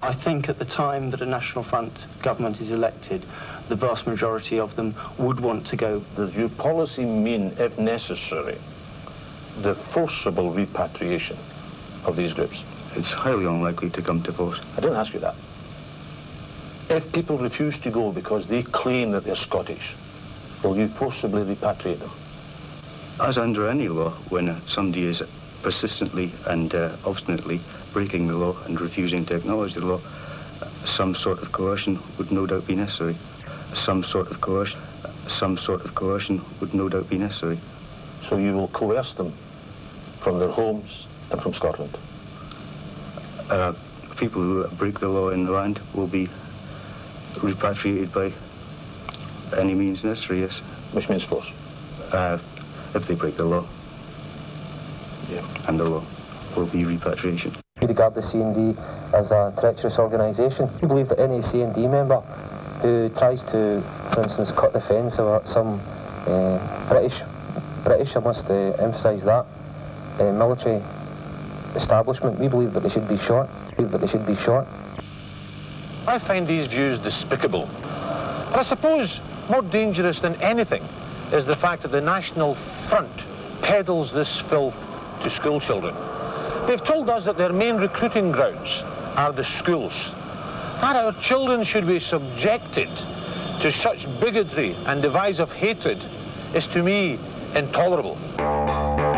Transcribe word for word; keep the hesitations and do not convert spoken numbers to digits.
I think at the time that a National Front government is elected, the vast majority of them would want to go. Does your policy mean, if necessary, the forcible repatriation of these groups? It's highly unlikely to come to vote. I didn't ask you that. If people refuse to go because they claim that they're Scottish, will you forcibly repatriate them? As under any law, when somebody is persistently and uh, obstinately breaking the law and refusing to acknowledge the law, some sort of coercion would no doubt be necessary. Some sort of coercion, some sort of coercion would no doubt be necessary. So you will coerce them from their homes and from Scotland? Uh, people who break the law in the land will be repatriated by any means necessary, yes. Which means force? Uh, if they break the law. Yeah. And the law will be repatriation. We regard the C N D as a treacherous organisation. We believe that any C N D member who tries to, for instance, cut the fence of some uh, British, British, I must uh, emphasise that, uh, military establishment, we believe that they should be shot. We believe that they should be shot. I find these views despicable. But I suppose more dangerous than anything is the fact that the National Front peddles this filth to school children. They've told us that their main recruiting grounds are the schools. That our children should be subjected to such bigotry and divisive hatred is to me intolerable.